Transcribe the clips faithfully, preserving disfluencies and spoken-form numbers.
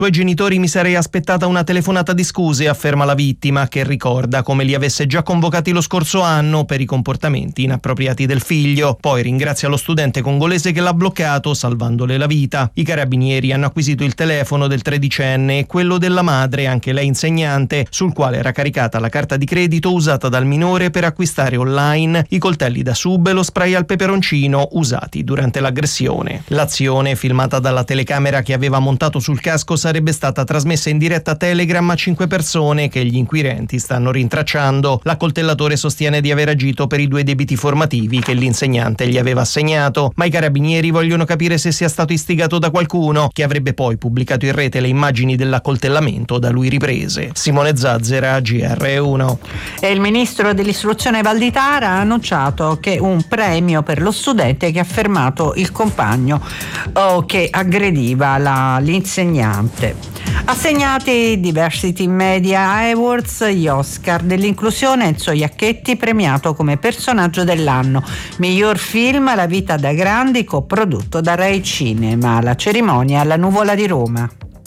Tuoi genitori mi sarei aspettata una telefonata di scuse, afferma la vittima, che ricorda come li avesse già convocati lo scorso anno per i comportamenti inappropriati del figlio. Poi ringrazia lo studente congolese che l'ha bloccato, salvandole la vita. I carabinieri hanno acquisito il telefono del tredicenne e quello della madre, anche lei insegnante, sul quale era caricata la carta di credito usata dal minore per acquistare online i coltelli da sub e lo spray al peperoncino usati durante l'aggressione. L'azione, filmata dalla telecamera che aveva montato sul casco, sarebbe stata trasmessa in diretta a Telegram a cinque persone che gli inquirenti stanno rintracciando. L'accoltellatore sostiene di aver agito per i due debiti formativi che l'insegnante gli aveva assegnato, ma i carabinieri vogliono capire se sia stato istigato da qualcuno, che avrebbe poi pubblicato in rete le immagini dell'accoltellamento da lui riprese. Simone Zazzera, G R uno. E il ministro dell'istruzione Valditara ha annunciato che un premio per lo studente che ha fermato il compagno oh, che aggrediva la, l'insegnante. Assegnati Diversity Media Awards, gli Oscar dell'inclusione, Enzo Iacchetti premiato come personaggio dell'anno. Miglior film La vita da grandi, coprodotto da Rai Cinema. La cerimonia alla Nuvola di Roma.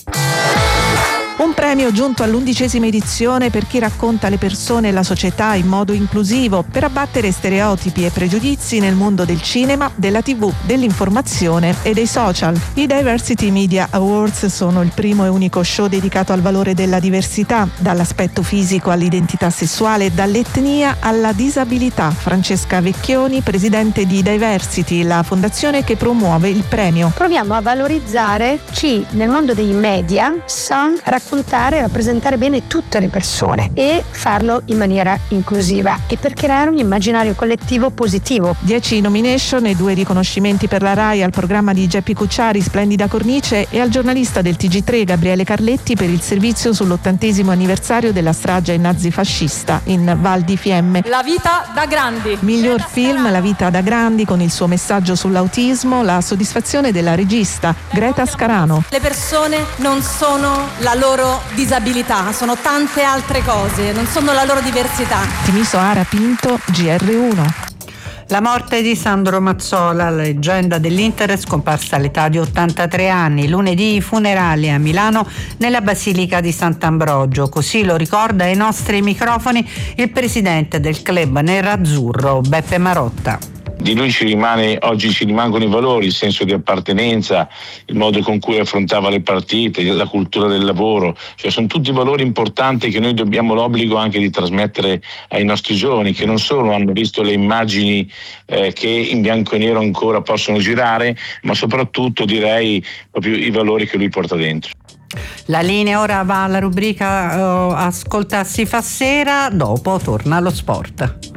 Un premio giunto all'undicesima edizione per chi racconta le persone e la società in modo inclusivo, per abbattere stereotipi e pregiudizi nel mondo del cinema, della tivù, dell'informazione e dei social. I Diversity Media Awards sono il primo e unico show dedicato al valore della diversità, dall'aspetto fisico all'identità sessuale, dall'etnia alla disabilità. Francesca Vecchioni, presidente di Diversity, la fondazione che promuove il premio. Proviamo a valorizzare chi nel mondo dei media sa raccontare e rappresentare bene tutte le persone e farlo in maniera inclusiva e per creare un immaginario collettivo positivo. Dieci nomination e due riconoscimenti per la Rai al programma di Geppi Cucciari, Splendida Cornice, e al giornalista del T G tre Gabriele Carletti per il servizio sull'ottantesimo anniversario della strage nazifascista in Val di Fiemme. La vita da grandi. Miglior film La vita da grandi, con il suo messaggio sull'autismo, la soddisfazione della regista Greta Scarano. Le persone non sono la loro disabilità, sono tante altre cose, non sono la loro diversità. Timiso Ara Pinto, G R uno. La morte di Sandro Mazzola, la leggenda dell'Inter, scomparsa all'età di ottantatré anni. Lunedì i funerali a Milano nella Basilica di Sant'Ambrogio. Così lo ricorda ai nostri microfoni il presidente del club nerazzurro, Beppe Marotta. Di lui ci rimane, oggi ci rimangono i valori, il senso di appartenenza, il modo con cui affrontava le partite, la cultura del lavoro, cioè sono tutti valori importanti che noi abbiamo l'obbligo anche di trasmettere ai nostri giovani, che non solo hanno visto le immagini eh, che in bianco e nero ancora possono girare, ma soprattutto direi proprio i valori che lui porta dentro. La linea ora va alla rubrica uh, Ascolta si fa sera, dopo torna allo sport.